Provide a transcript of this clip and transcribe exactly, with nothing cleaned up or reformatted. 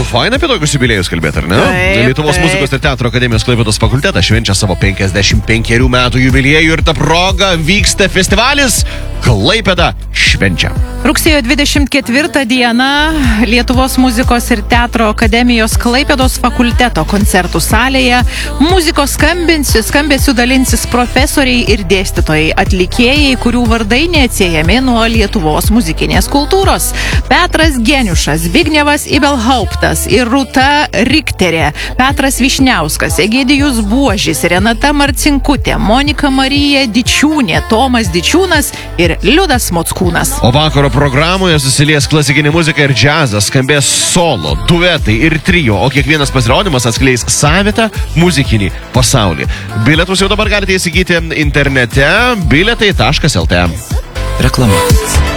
faina apie tokius jubiliejus kalbėti, ar ne? Taip, Lietuvos taip. muzikos ir teatro akademijos Klaipėdos fakultetas švenčia savo penkiasdešimt penkerių metų jubiliejų ir ta proga vyksta festivalis Klaipėda švenčia. Rugsėjo dvidešimt ketvirtą dieną Lietuvos muzikos ir teatro akademijos Klaipėdos fakulteto koncertų salėje muzikos skambinsi, skambesių dalinsis profesoriai ir dėstytojai, atlikėjai, kurių vardai neatsiejami nuo Lietuvos muzikinės kultūros. Petras Geniušas, Zbignevas Ibelhauptas ir Rūta Rikterė, Petras Višniauskas, Egidijus Buožis, Renata Marcinkutė, Monika Marija Dičiūnė, Tomas Dičiūnas ir Liudas Mockūnas. O vakaro programoje susilies klasikinė muzika ir džiazas, skambės solo, duetai ir trio, o kiekvienas pasirodymas atskleis savitą muzikinį pasaulį. Bilietus jau dabar galite įsigyti internete bilietai taškas lt. Reklama.